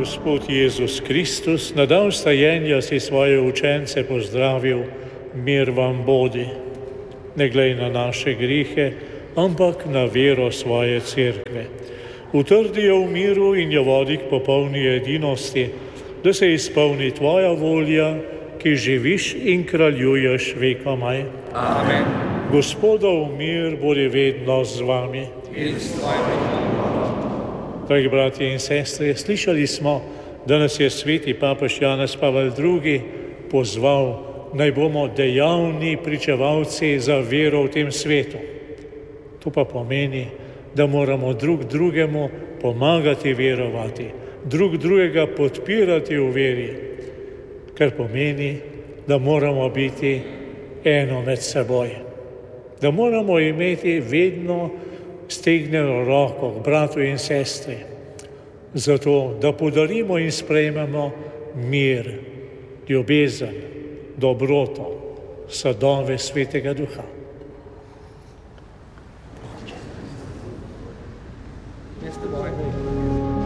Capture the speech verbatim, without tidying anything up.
Gospod Jezus Kristus, na dan vstajenja si svoje učence pozdravil, mir vam bodi. Ne glej na naše grihe, ampak na vero svoje cerkve. Utrdi jo v miru in jo vodi k popolni edinosti, da se izpolni tvoja volja, ki živiš in kraljuješ vekomaj. Amen. Gospodov mir bodi vedno z vami. In s tvojim duhom. Dragi bratje in sestre, slišali smo, da nas je sveti papež Janez Pavel drugi. pozval, naj bomo dejavni pričevalci za vero v tem svetu. To pa pomeni, da moramo drug drugemu pomagati verovati, drug drugega podpirati v veri, kar pomeni, da moramo biti eno med seboj, da moramo imeti vedno stegnjeno roko k bratu in sestri, zato da podarimo in sprejmemo mir, ljubezen, dobroto, sadove Svetega Duha.